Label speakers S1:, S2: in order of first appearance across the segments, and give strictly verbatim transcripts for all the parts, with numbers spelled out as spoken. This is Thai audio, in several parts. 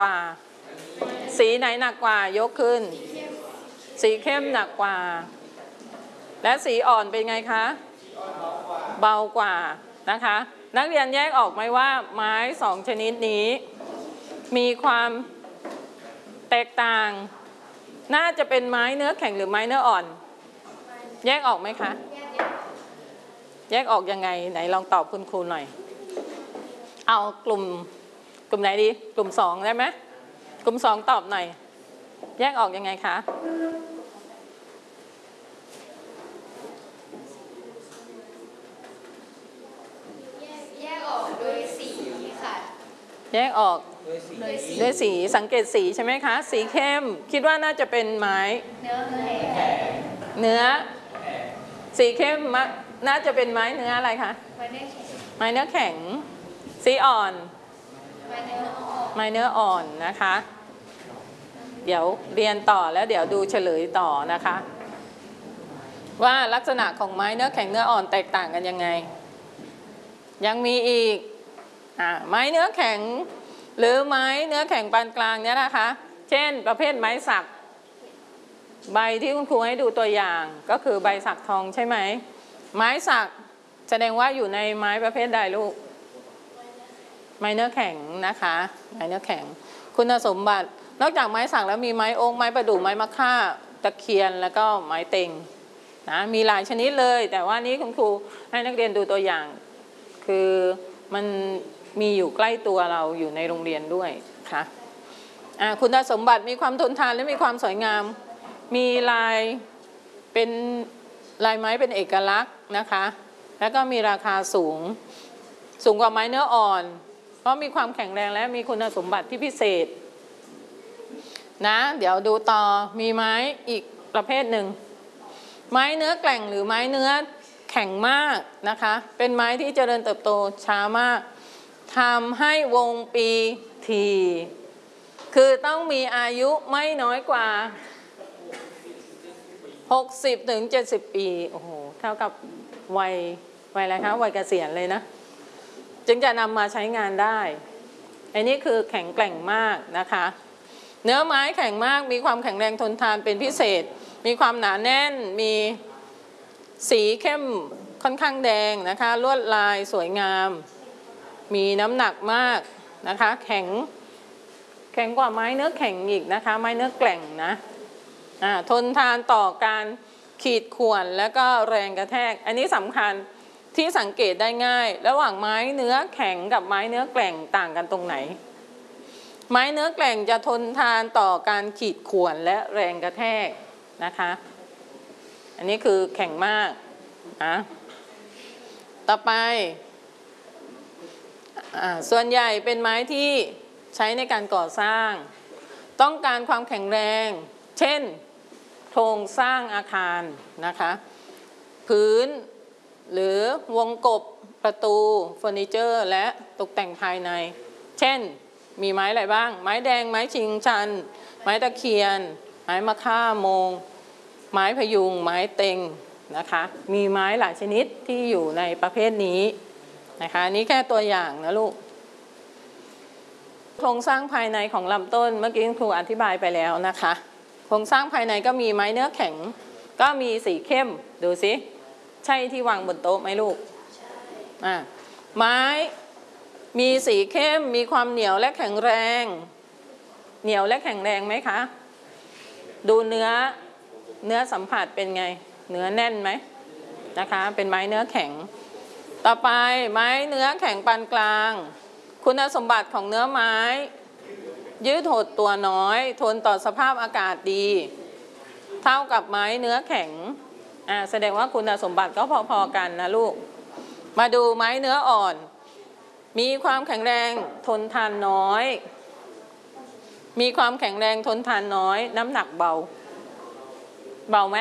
S1: กว่าสีไหนหนักกว่ายกขึ้นสีเข้มหนักกว่าและสีอ่อนเป็นไงคะเบากว่านะคะนักเรียนแยกออกไหมว่าไม้สองชนิดนี้มีความแตกต่างน่าจะเป็นไม้เนื้อแข็งหรือไม้เนื้ออ่อนแยกออกไหมคะแยกออกยังไงไหนลองตอบคุณครูหน่อยเอากลุ่มกลุ่มไหนดีกลุ่มสองได้ไหมกลุ่มสองตอบหน่อยแยกออกยังไงคะ
S2: แยกออกโดยสีค่ะ
S1: แยกออกด้วยสีสังเกตสีใช่ไหมคะสีเข้มคิดว่าน่าจะเป็นไม้
S2: เนื้อแข็ง
S1: เนื้อสีเข้มน่าจะเป็นไม้เนื้ออะไรคะไม้เนื้อแข็งสีอ่อนไม้เนื้ออ่อนไม้เนื้ออ่อนนะคะเดี๋ยวเรียนต่อแล้วเดี๋ยวดูเฉลยต่อนะคะว่าลักษณะของไม้เนื้อแข็งเนื้ออ่อนแตกต่างกันยังไงยังมีอีกอ่าไม้เนื้อแข็งหรือไม้เนื้อแข็งปานกลางเนี่ยนะคะเช่นประเภทไม้สักใบที่คุณครูให้ดูตัวอย่างก็คือใบสักทองใช่ไหมไม้สักแสดงว่าอยู่ในไม้ประเภทใดลูกไม้เนื้อแข็งนะคะไม้เนื้อแข็งคุณสมบัตินอกจากไม้สักแล้วมีไม้โอ๊กไม้ประดู่ไม้มะค่าตะเคียนแล้วก็ไม้เต็งนะมีหลายชนิดเลยแต่ว่านี้คุณครูให้นักเรียนดูตัวอย่างคือมันมีอยู่ใกล้ตัวเราอยู่ในโรงเรียนด้วยค่ะคุณสมบัติมีความทนทานและมีความสวยงามมีลายเป็นลายไม้เป็นเอกลักษณ์นะคะแล้วก็มีราคาสูงสูงกว่าไม้เนื้ออ่อนเพราะมีความแข็งแรงและมีคุณสมบัติที่พิเศษนะเดี๋ยวดูต่อมีไม้อีกประเภทหนึ่งไม้เนื้อแกร่งหรือไม้เนื้อแข็งมากนะคะเป็นไม้ที่เจริญเติบโตช้ามากทำให้วงปีทีคือต้องมีอายุไม่น้อยกว่าหกสิบถึงเจ็ดสิบปีโอ้โหเท่ากับวัยวัยอะไรคะวัยเกษียณเลยนะจึงจะนำมาใช้งานได้อันนี้คือแข็งแกร่งมากนะคะเนื้อไม้แข็งมากมีความแข็งแรงทนทานเป็นพิเศษมีความหนาแน่นมีสีเข้มค่อนข้างแดงนะคะลวดลายสวยงามมีน้ำหนักมากนะคะแข็งแข็งกว่าไม้เนื้อแข็งอีกนะคะไม้เนื้อแกร่งนะทนทานต่อการขีดข่วนแล้วก็แรงกระแทกอันนี้สำคัญที่สังเกตได้ง่ายระหว่างไม้เนื้อแข็งกับไม้เนื้อแกร่งต่างกันตรงไหนไม้เนื้อแกร่งจะทนทานต่อการขีดข่วนและแรงกระแทกนะคะอันนี้คือแข็งมากนะต่อไปส่วนใหญ่เป็นไม้ที่ใช้ในการก่อสร้างต้องการความแข็งแรงเช่นโครงสร้างอาคารนะคะพื้นหรือวงกบประตูเฟอร์นิเจอร์และตกแต่งภายในเช่นมีไม้อะไรบ้างไม้แดงไม้ชิงชันไม้ตะเคียนไม้มะค่าโมงไม้พยุงไม้เต็งนะคะมีไม้หลายชนิดที่อยู่ในประเภทนี้นะคะนี่แค่ตัวอย่างนะลูกโครงสร้างภายในของลำต้นเมื่อกี้ครูอธิบายไปแล้วนะคะโครงสร้างภายในก็มีไม้เนื้อแข็งก็มีสีเข้มดูสิใช่ที่วางบนโต๊ะไหมลูกอ่าไม้มีสีเข้มมีความเหนียวและแข็งแรงเหนียวและแข็งแรงไหมคะดูเนื้อเนื้อสัมผัสเป็นไงเนื้อแน่นไหมนะคะเป็นไม้เนื้อแข็งต่อไปไม้เนื้อแข็งปานกลางคุณสมบัติของเนื้อไม้ยืดหดตัวน้อยทนต่อสภาพอากาศดีเท่ากับไม้เนื้อแข็งอ่าแสดงว่าคุณสมบัติก็พอๆกันนะลูกมาดูไม้เนื้ออ่อนมีความแข็งแรงทนทานน้อยมีความแข็งแรงทนทานน้อยน้ำหนักเบาเบาไหม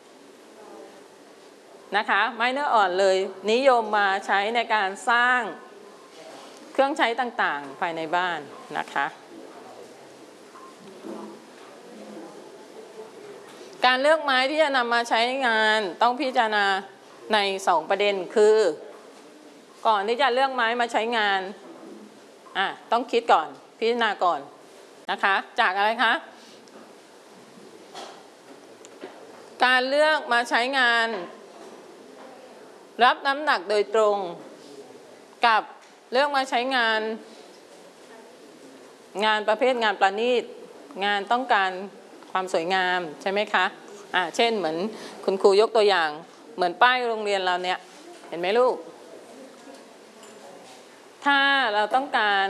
S1: นะคะไม้เนื้ออ่อนเลยนิยมมาใช้ในการสร้างเครื่องใช้ต่างๆภายในบ้านนะคะการเลือกไม้ที่จะนำมาใช้งานต้องพิจารณาในสองประเด็นคือก่อนที่จะเลือกไม้มาใช้งานอ่ะต้องคิดก่อนพิจารณาก่อนนะคะจากอะไรคะการเลือกมาใช้งานรับน้ำหนักโดยตรงกับเลือกมาใช้งานงานประเภทงานประณีตงานต้องการความสวยงามใช่ไหมคะอ่าเช่นเหมือนคุณครูยกตัวอย่างเหมือนป้ายโรงเรียนเราเนี่ยเห็นไหมลูกถ้าเราต้องการ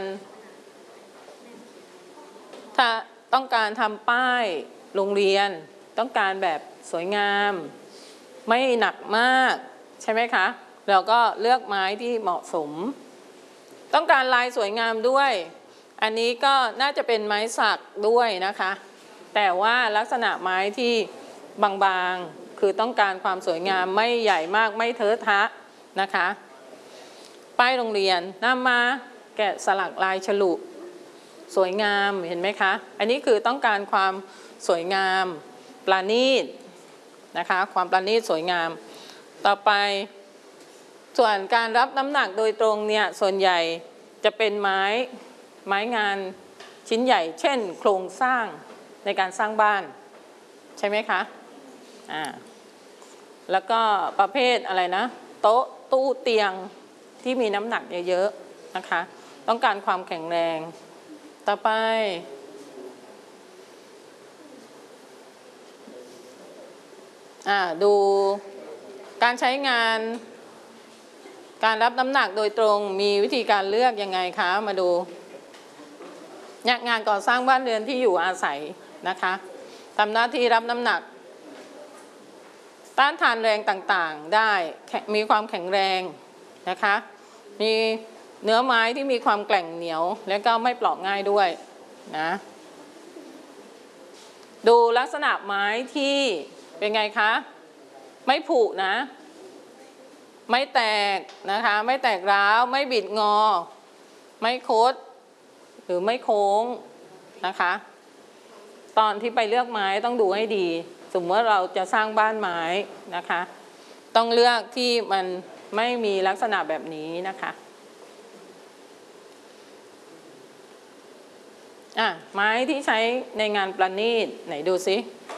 S1: ถ้าต้องการทำป้ายโรงเรียนต้องการแบบสวยงามไม่หนักมากใช่ไหมคะเราก็เลือกไม้ที่เหมาะสมต้องการลายสวยงามด้วยอันนี้ก็น่าจะเป็นไม้สักด้วยนะคะแต่ว่าลักษณะไม้ที่บางๆคือต้องการความสวยงามไม่ใหญ่มากไม่เทอะทะนะคะป้ายโรงเรียนนำมาแกะสลักลายฉลุสวยงามเห็นไหมคะอันนี้คือต้องการความสวยงามปราณีตนะคะความปราณีตสวยงามต่อไปส่วนการรับน้ำหนักโดยตรงเนี่ยส่วนใหญ่จะเป็นไม้ไม้งานชิ้นใหญ่เช่นโครงสร้างในการสร้างบ้านใช่ไหมคะอ่าแล้วก็ประเภทอะไรนะโต๊ะตู้เตียงที่มีน้ำหนักเยอะๆนะคะต้องการความแข็งแรงต่อไปอ่าดูการใช้งานการรับน้ำหนักโดยตรงมีวิธีการเลือกยังไงคะมาดูงานก่อสร้างบ้านเรือนที่อยู่อาศัยนะคะทำหน้าที่รับน้ำหนักต้านทานแรงต่างๆได้มีความแข็งแรงนะคะมีเนื้อไม้ที่มีความแกร่งเหนียวและก็ไม่เปราะง่ายด้วยนะดูลักษณะไม้ที่เป็นไงคะไม่ผุนะไม่แตกนะคะไม่แตกร้าวไม่บิดงอไม่คดหรือไม่โค้งนะคะตอนที่ไปเลือกไม้ต้องดูให้ดีสมมติว่าเราจะสร้างบ้านไม้นะคะต้องเลือกที่มันไม่มีลักษณะแบบนี้นะคะอ่ะไม้ที่ใช้ในงานประณีตไหนดูสิ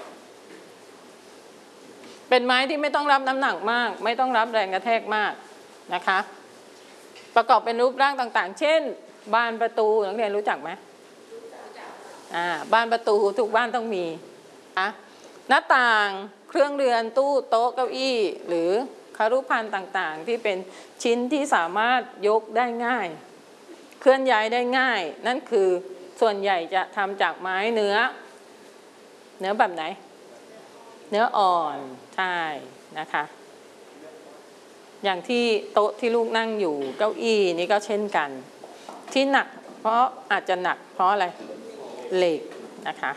S1: เป็นไม้ที่ไม่ต้องรับน้ำหนักมากไม่ต้องรับแรงกระแทกมากนะคะประกอบเป็นรูปร่างต่างๆเช่นบานประตูนักเรียนรู้จักไหมอ่าบานประตูทุกบ้านต้องมีนะหน้าต่างเครื่องเรือนตู้โต๊ะเก้าอี้หรือคารุพันธ์ต่างๆที่เป็นชิ้นที่สามารถยกได้ง่ายเคลื่อนย้ายได้ง่ายนั่นคือส่วนใหญ่จะทำจากไม้เนื้อเนื้อแบบไหนเนื้ออ่อนใช่นะคะอย่างที่โต๊ะที่ลูกนั่งอยู่เก้าอี้นี่ก็เช่นกันที่หนักเพราะอาจจะหนักเพราะอะไรเหล็กนะคะ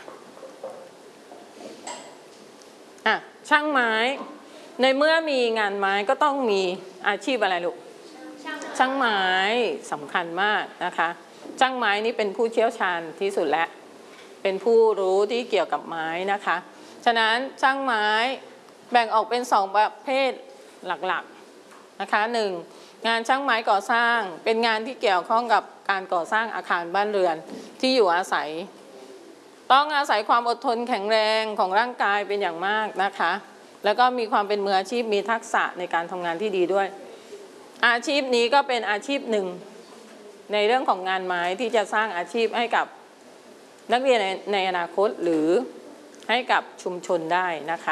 S1: อ่ะช่างไม้ในเมื่อมีงานไม้ก็ต้องมีอาชีพอะไรลูกช่างไม้สำคัญมากนะคะช่างไม้นี่เป็นผู้เชี่ยวชาญที่สุดแล้วเป็นผู้รู้ที่เกี่ยวกับไม้นะคะฉะนั้นช่างไม้แบ่งออกเป็นสองประเภทหลักๆนะคะหนึ่งงานช่างไม้ก่อสร้างเป็นงานที่เกี่ยวข้องกับการก่อสร้างอาคารบ้านเรือนที่อยู่อาศัยต้องอาศัยความอดทนแข็งแรงของร่างกายเป็นอย่างมากนะคะแล้วก็มีความเป็นมืออาชีพมีทักษะในการทำงานที่ดีด้วยอาชีพนี้ก็เป็นอาชีพหนึ่งในเรื่องของงานไม้ที่จะสร้างอาชีพให้กับนักเรียนในในอนาคตหรือให้กับชุมชนได้นะคะ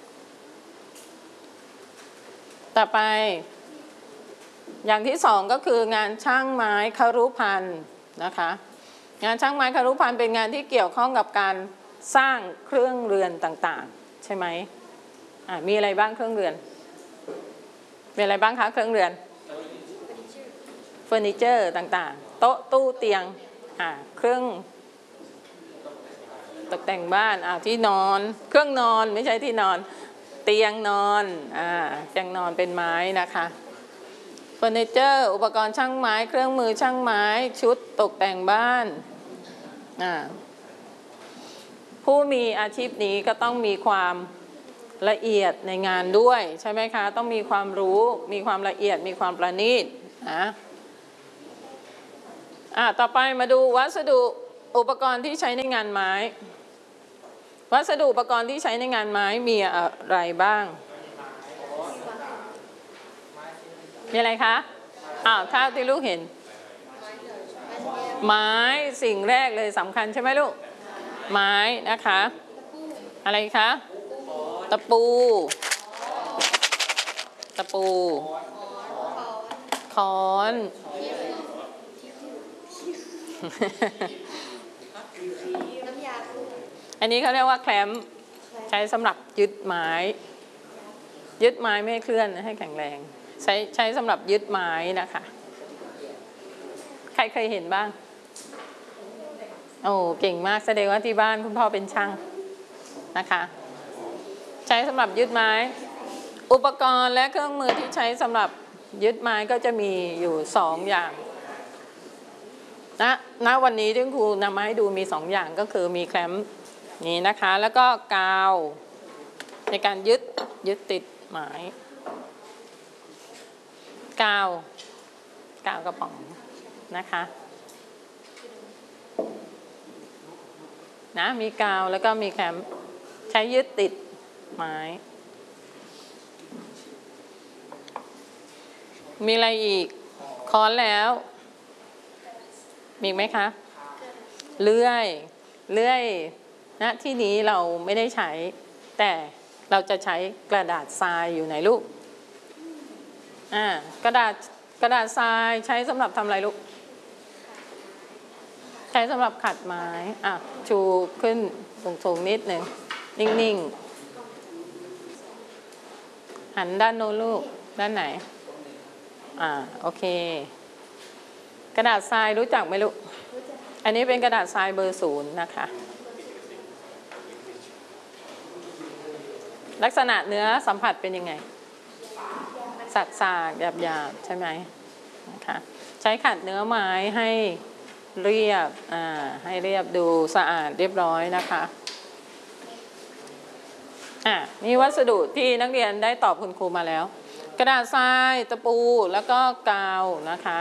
S1: ต่อไปอย่างที่สองก็คืองานช่างไม้ครุพันธ์นะคะงานช่างไม้ครุพันธ์เป็นงานที่เกี่ยวข้องกับการสร้างเครื่องเรือนต่างๆใช่ไหมอ่ะมีอะไรบ้างเครื่องเรือนมีอะไรบ้างคะเครื่องเรือนเฟอร์นิเจอร์ต่างๆโต๊ะตู้เตียงอ่ะเครื่องตกแต่งบ้านอ่ะที่นอนเครื่องนอนไม่ใช่ที่นอนเตียงนอนอ่าเตียงนอนเป็นไม้นะคะเฟอร์นิเจอร์อุปกรณ์ช่างไม้เครื่องมือช่างไม้ชุดตกแต่งบ้านอ่าผู้มีอาชีพนี้ก็ต้องมีความละเอียดในงานด้วยใช่ไหมคะต้องมีความรู้มีความละเอียดมีความประณีตนะอ่าต่อไปมาดูวัสดุอุปกรณ์ที่ใช้ในงานไม้วัสดุอุปกรณ์ที่ใช้ในงานไม้มีอะไรบ้างมีอะไรคะอ้าวถ้าที่ลูกเห็นไม้สิ่งแรกเลยสำคัญใช่ไหมลูกไม้นะคะอะไรคะตะปูตะปูค้อนอันนี้เขาเรียกว่าแคลมใช้สำหรับยึดไม้ยึดไม้ไม่ให้เคลื่อนให้แข็งแรงใช้ใช้สำหรับยึดไม้นะคะใครเคยเห็นบ้างโอ้เก่งมากแสดงว่าที่บ้านคุณพ่อเป็นช่างนะคะใช้สำหรับยึดไม้อุปกรณ์และเครื่องมือที่ใช้สำหรับยึดไม้ก็จะมีอยู่สองอย่างนะณวันนี้ที่ครูนำมาให้ดูมีสองอย่างก็คือมีแคลมนี่นะคะแล้วก็กาวในการยึดยึดติดไม้กาวกาวกระป๋องนะคะนะมีกาวแล้วก็มีแคมใช้ยึดติดไม้มีอะไรอีกค้อนแล้วมีไหมคะเลื่อยเลื่อยณที่นี้เราไม่ได้ใช้แต่เราจะใช้กระดาษทรายอยู่ไหนลูกอ่ากระดาษกระดาษทรายใช้สำหรับทำอะไรลูกใช้สำหรับขัดไม้อ่ะชูขึ้นสูงๆนิดหนึ่งนิ่งๆหันด้านโน้นลูกด้านไหนอ่าโอเคกระดาษทรายรู้จักไหมลูกอันนี้เป็นกระดาษทรายเบอร์ศูนย์นะคะลักษณะเนื้อสัมผัสเป็นยังไงสักสากหยาบๆใช่ไหมนะคะใช้ขัดเนื้อไม้ให้เรียบอ่าให้เรียบดูสะอาดเรียบร้อยนะคะอ่ะนี่วัสดุที่นักเรียนได้ตอบคุณครูมาแล้วกระดาษทรายตะปูแล้วก็กาวนะคะ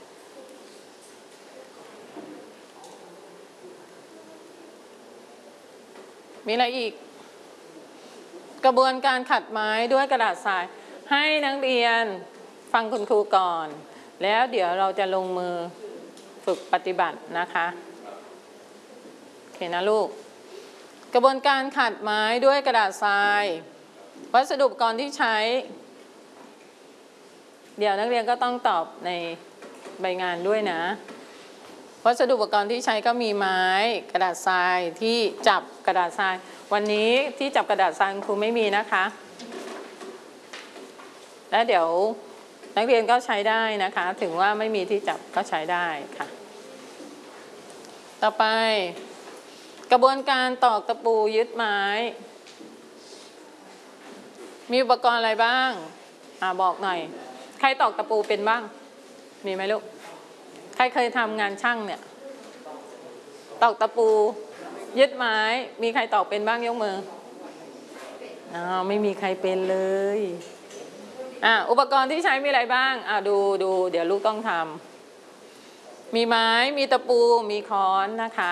S1: มีอะไรอีกกระบวนการขัดไม้ด้วยกระดาษทรายให้นักเรียนฟังคุณครูก่อนแล้วเดี๋ยวเราจะลงมือฝึกปฏิบัตินะคะโอเคนะลูกกระบวนการขัดไม้ด้วยกระดาษทรายวัสดุอุปกรณ์ที่ใช้เดี๋ยวนักเรียนก็ต้องตอบในใบงานด้วยนะวัสดุอุปกรณ์ที่ใช้ก็มีไม้กระดาษทรายที่จับกระดาษทรายวันนี้ที่จับกระดาษทรายครูไม่มีนะคะและเดี๋ยวนักเรียนก็ใช้ได้นะคะถึงว่าไม่มีที่จับก็ใช้ได้ค่ะต่อไปกระบวนการตอกตะปูยึดไม้มีอุปกรณ์อะไรบ้างอ่าบอกหน่อยใครตอกตะปูเป็นบ้างมีไหมลูกใครเคยทำงานช่างเนี่ยตอกตะปูยึดไม้มีใครตอกเป็นบ้างยกมืออ้าวไม่มีใครเป็นเลยอ่ะอุปกรณ์ที่ใช้มีอะไรบ้างอ่ะดูดูเดี๋ยวลูกต้องทำมีไม้มีตะปูมีค้อนนะคะ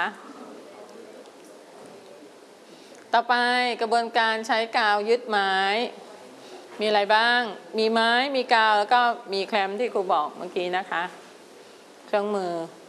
S1: ต่อไปกระบวนการใช้กาวยึดไม้มีอะไรบ้างมีไม้มีกาวแล้วก็มีแคมที่ครูบอกเมื่อกี้นะคะเครื่องมือ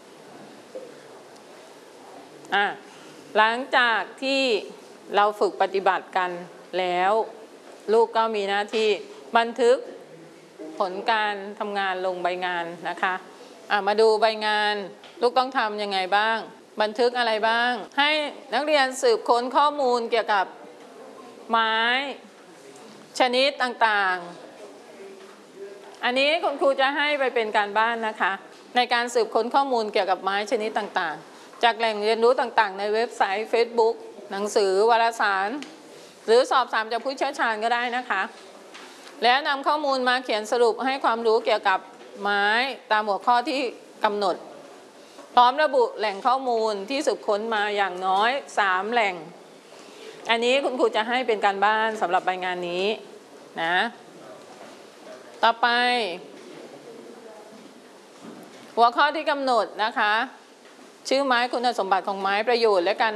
S1: อ่ะหลังจากที่เราฝึกปฏิบัติกันแล้วลูกก็มีหน้าที่บันทึกผลการทำงานลงใบงานนะคะอ่ะมาดูใบงานลูกต้องทำยังไงบ้างบันทึกอะไรบ้างให้นักเรียนสืบค้นข้อมูลเกี่ยวกับไม้ชนิดต่างๆอันนี้คุณครูจะให้ไปเป็นการบ้านนะคะในการสืบค้นข้อมูลเกี่ยวกับไม้ชนิดต่างๆจากแหล่งเรียนรู้ต่างๆในเว็บไซต์ Facebook หนังสือวารสารหรือสอบถามจากผู้เชี่ยวชาญก็ได้นะคะแล้วนำข้อมูลมาเขียนสรุปให้ความรู้เกี่ยวกับไม้ตามหัวข้อที่กำหนดพร้อมระบุแหล่งข้อมูลที่สืบค้นมาอย่างน้อยสามแหล่งอันนี้คุณครูจะให้เป็นการบ้านสำหรับใบงานนี้นะต่อไปหัวข้อที่กำหนดนะคะชื่อไม้คุณสมบัติของไม้ประโยชน์และการ